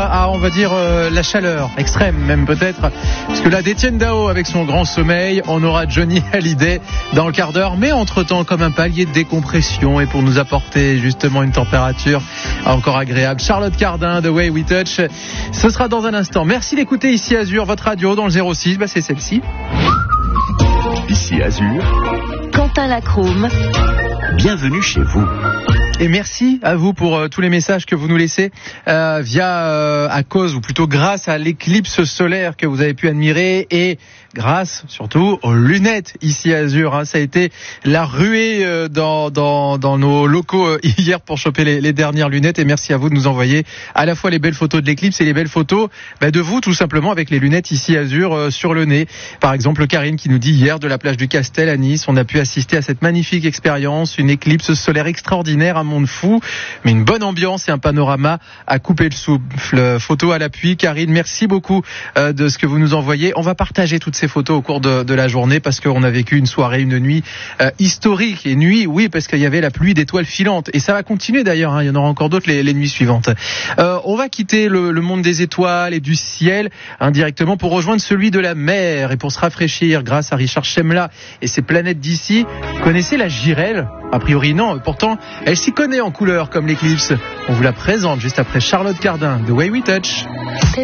à on va dire, la chaleur extrême, même peut-être. Parce que là, d'Étienne Dao avec son grand sommeil, on aura Johnny Hallyday dans le quart d'heure. Mais entre-temps, comme un palier de décompression et pour nous apporter justement une température encore agréable, Charlotte Cardin, The Way We Touch. Ce sera dans un instant. Merci d'écouter Ici Azur, votre radio dans le 06. C'est celle-ci. Ici Azur. Quentin Lacrome. Bienvenue chez vous. Et merci à vous pour tous les messages que vous nous laissez via à cause ou plutôt grâce à l'éclipse solaire que vous avez pu admirer et grâce surtout aux lunettes Ici Azur. Ça a été la ruée dans nos locaux hier pour choper les dernières lunettes. Et merci à vous de nous envoyer à la fois les belles photos de l'éclipse et les belles photos de vous tout simplement avec les lunettes Ici Azur sur le nez. Par exemple Karine qui nous dit hier de la plage du Castel à Nice, on a pu assister à cette magnifique expérience, une éclipse solaire extraordinaire, un monde fou, mais une bonne ambiance et un panorama à couper le souffle. Photo à l'appui. Karine, merci beaucoup de ce que vous nous envoyez. On va partager toutes ces photos au cours de la journée parce qu'on a vécu une soirée, une nuit historique. Et nuit, oui, parce qu'il y avait la pluie d'étoiles filantes. Et ça va continuer d'ailleurs, il y en aura encore d'autres les nuits suivantes. On va quitter le monde des étoiles et du ciel indirectement pour rejoindre celui de la mer et pour se rafraîchir grâce à Richard Chemla et ses planètes d'ici. Vous connaissez la Girelle ? A priori non, pourtant elle s'y connaît en couleur comme l'éclipse. On vous la présente juste après Charlotte Cardin, The Way We Touch.